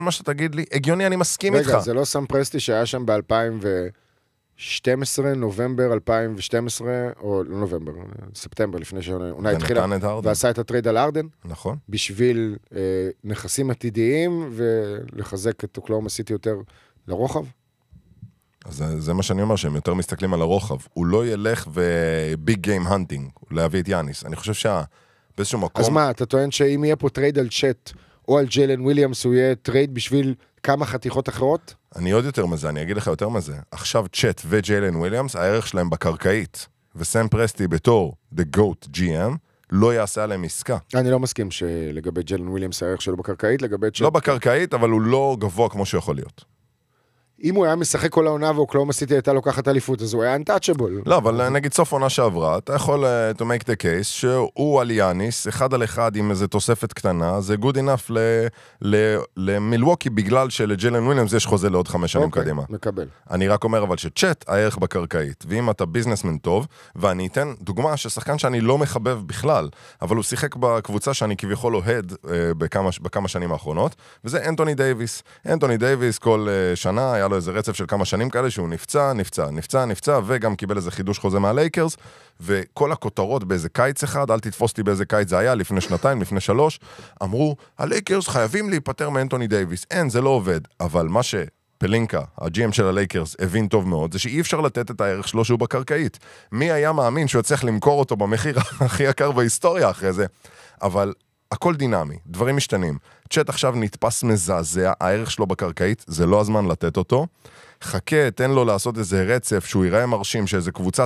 מה שתגיד לי, הגיוני, אני מסכים איתך. רגע, זה לא סם פרסטי שהיה שם ב-2012, נובמבר 2012, או לא נובמבר, ספטמבר, לפני שעונה התחילה, ועשה את הטרייד על ארדן. נכון. בשביל נכסים עתידיים, ולחזק את אוקלאומה סיטי יותר לרוחב. אז זה מה שאני אומר, שהם יותר מסתכלים על הרוחב. הוא לא ילך וביג גיים הנטינג, להביא את יאניס. אני חושב באיזשהו מקום... אז מה, אתה טוען שאם יהיה פה טרייד על צ'אט, או על ג'יילן וויליאמס, הוא יהיה טרייד בשביל כמה חתיכות אחרות? אני עוד יותר מזה, אני אגיד לך יותר מזה. עכשיו צ'אט וג'יילן וויליאמס, הערך שלהם בקרקעית, וסם פרסטי בתור The GOAT GM, לא יעשה עליהם עסקה. אני לא מסכים שלגבי ג'יילן וויליאמס, הערך שלו בקרקעית, לגבי צ'אט... לא בקרקעית, אבל הוא לא גבוה כמו שיכול להיות. אם הוא היה משחק כל העונה ואוקלאומה סיטי הייתה לוקחת אליפות, אז הוא היה untouchable. לא, אבל נגיד סוף עונה שעברה, אתה יכול to make the case שהוא על יאניס, 1 על 1 עם איזו תוספת קטנה, זה good enough למילווקי, בגלל שלג'יילן וויליאמס יש חוזה לעוד 5 שנים קדימה. מקבל. אני רק אומר אבל שצ'אט הערך בקרקעית, ואם אתה ביזנסמן טוב, ואני אתן דוגמה ששחקן שאני לא מחבב בכלל, אבל הוא שיחק בקבוצה שאני כביכול אוהד בכמה שנים האחרונות, וזה אנטוני דייביס. אנטוני דייביס כל שנה היה לו איזה רצף של כמה שנים כאלה שהוא נפצע, וגם קיבל איזה חידוש חוזה מהלייקרס, וכל הכותרות באיזה קיץ אחד, אל תתפוס לי באיזה קיץ זה היה, לפני 2, לפני 3, אמרו, הלייקרס חייבים להיפטר מאנטוני דייביס. אין, זה לא עובד. אבל מה שפלינקה, ה-GM של הלייקרס, הבין טוב מאוד, זה שאי אפשר לתת את הערך שלו שהוא בקרקעית. מי היה מאמין שהוא יצליח למכור אותו במחיר הכי יקר בהיסטוריה אחרי זה? אבל הכל דינמי, דברים משתנים. צ'אט עכשיו נתפס מזעזע, הערך שלו בקרקעית, זה לא הזמן לתת אותו. חכה, תן לו לעשות איזה רצף, שהוא ייראה מרשים, שאיזה קבוצה